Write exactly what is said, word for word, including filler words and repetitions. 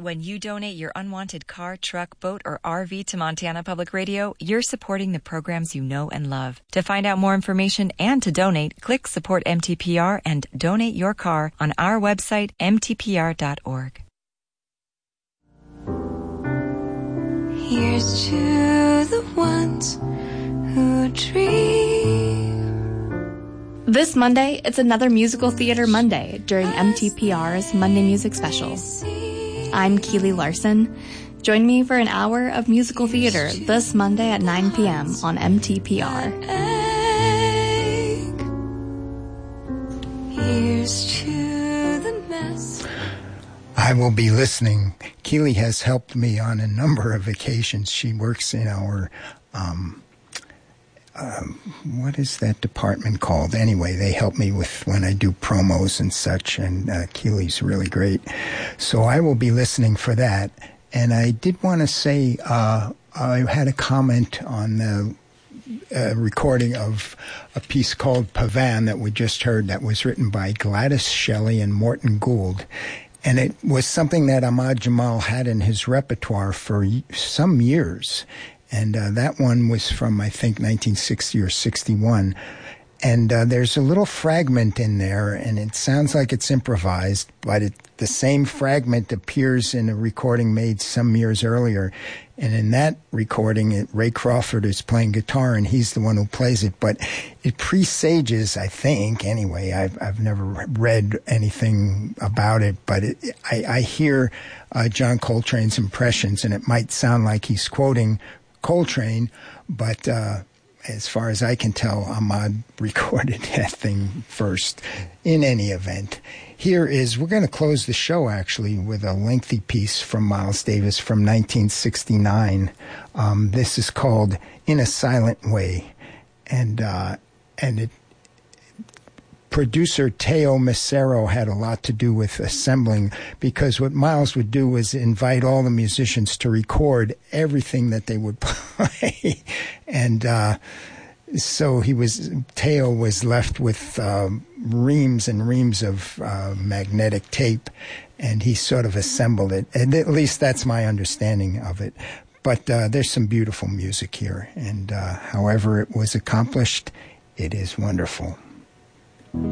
When you donate your unwanted car, truck, boat, or R V to Montana Public Radio, you're supporting the programs you know and love. To find out more information and to donate, click Support M T P R and donate your car on our website, m t p r dot org. Here's to the ones who dream. This Monday, it's another Musical Theater Monday during M T P R's Monday Music Special. I'm Keely Larson. Join me for an hour of musical theater this Monday at nine p.m. on M T P R. Here's to the mess. I will be listening. Keely has helped me on a number of occasions. She works in our, um, um, what is that department called? Anyway, they help me with when I do promos and such, and uh, Keely's really great. So I will be listening for that. And I did want to say, uh, I had a comment on the uh, recording of a piece called Pavan that we just heard that was written by Gladys Shelley and Morton Gould. And it was something that Ahmad Jamal had in his repertoire for some years. And uh, that one was from, I think, nineteen sixty or sixty-one. And uh, there's a little fragment in there, and it sounds like it's improvised, but it, the same fragment appears in a recording made some years earlier. And in that recording, it, Ray Crawford is playing guitar, and he's the one who plays it. But it presages, I think, anyway. I've, I've never read anything about it, but it, I, I hear uh, John Coltrane's impressions, and it might sound like he's quoting Coltrane, but uh, as far as I can tell, Ahmad recorded that thing first. In any event, here is, we're going to close the show actually with a lengthy piece from Miles Davis from nineteen sixty-nine. Um, this is called In a Silent Way, and uh, and it, producer Teo Macero had a lot to do with assembling, because what Miles would do was invite all the musicians to record everything that they would play. and uh, so he was, Teo was left with uh, reams and reams of uh, magnetic tape, and he sort of assembled it. And at least that's my understanding of it. But uh, there's some beautiful music here, and uh, however it was accomplished, it is wonderful.